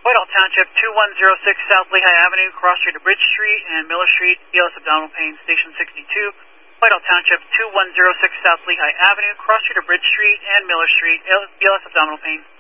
Whitehall Township, 2106 South Lehigh Avenue, cross street to Bridge Street and Miller Street, BLS abdominal pain, station 62. Whitehall Township, 2106 South Lehigh Avenue, cross street to Bridge Street and Miller Street, BLS abdominal pain.